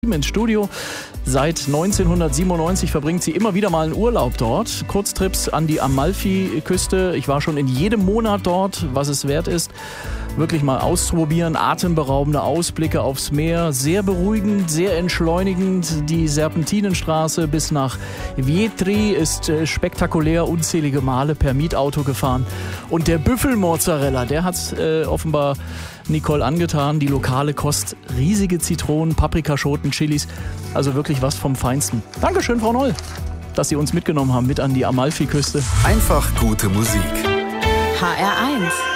ins Studio. Seit 1997 verbringt sie immer wieder mal einen Urlaub dort. Kurztrips an die Amalfiküste. Ich war schon in jedem Monat dort, was es wert ist, wirklich mal auszuprobieren. Atemberaubende Ausblicke aufs Meer. Sehr beruhigend, sehr entschleunigend. Die Serpentinenstraße bis nach Vietri ist spektakulär. Unzählige Male per Mietauto gefahren. Und der Büffelmozzarella, der hat's offenbar Nicole angetan. Die lokale Kost, riesige Zitronen, Paprikaschoten, Chilis. Also wirklich was vom Feinsten. Dankeschön, Frau Noll, dass Sie uns mitgenommen haben, mit an die Amalfiküste. Einfach gute Musik. HR1